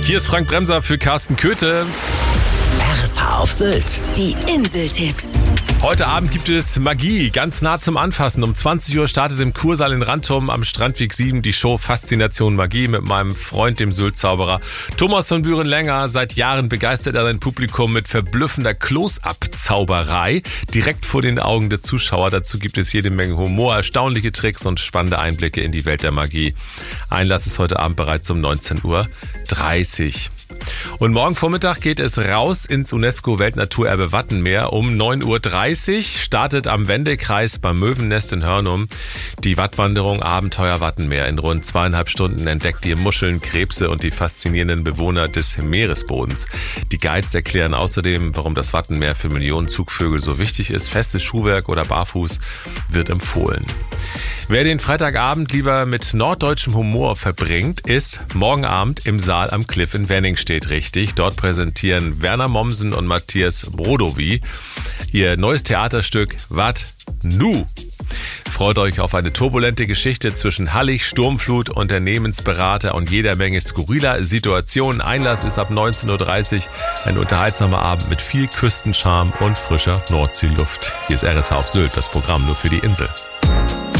Hier ist Frank Bremser für Carsten Köthe. RSH auf Sylt. Die Inseltipps. Heute Abend gibt es Magie, ganz nah zum Anfassen. Um 20 Uhr startet im Kursaal in Rantum am Strandweg 7 die Show Faszination Magie mit meinem Freund, dem Sylt-Zauberer Thomas von Büren-Länger. Seit Jahren begeistert er sein Publikum mit verblüffender Close-Up-Zauberei direkt vor den Augen der Zuschauer. Dazu gibt es jede Menge Humor, erstaunliche Tricks und spannende Einblicke in die Welt der Magie. Einlass ist heute Abend bereits um 19:30 Uhr. Und morgen Vormittag geht es raus ins UNESCO-Weltnaturerbe Wattenmeer. Um 9:30 Uhr startet am Wendekreis beim Möwennest in Hörnum die Wattwanderung Abenteuer Wattenmeer. In rund 2,5 Stunden entdeckt ihr Muscheln, Krebse und die faszinierenden Bewohner des Meeresbodens. Die Guides erklären außerdem, warum das Wattenmeer für Millionen Zugvögel so wichtig ist. Festes Schuhwerk oder barfuß wird empfohlen. Wer den Freitagabend lieber mit norddeutschem Humor verbringt, ist morgen Abend im Saal am Cliff in Wenningstedt richtig. Dort präsentieren Werner Mommsen und Matthias Brodowy ihr neues Theaterstück Wat Nu. Freut euch auf eine turbulente Geschichte zwischen Hallig, Sturmflut, Unternehmensberater und jeder Menge skurriler Situationen. Einlass ist ab 19:30 Uhr. Ein unterhaltsamer Abend mit viel Küstenscharme und frischer Nordseeluft. Hier ist RSH auf Sylt, das Programm nur für die Insel.